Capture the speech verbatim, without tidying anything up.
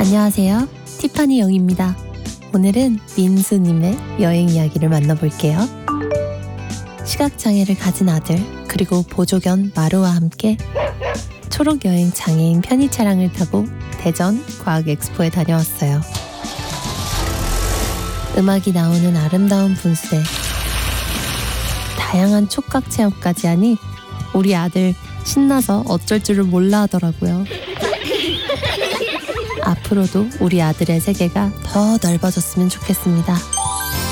안녕하세요. 티파니 영입니다. 오늘은 민수님의 여행 이야기를 만나볼게요. 시각장애를 가진 아들 그리고 보조견 마루와 함께 초록여행 장애인 편의 차량을 타고 대전 과학엑스포에 다녀왔어요. 음악이 나오는 아름다운 분수대, 다양한 촉각 체험까지 하니 우리 아들 신나서 어쩔 줄을 몰라 하더라고요. 앞으로도 우리 아들의 세계가 더 넓어졌으면 좋겠습니다.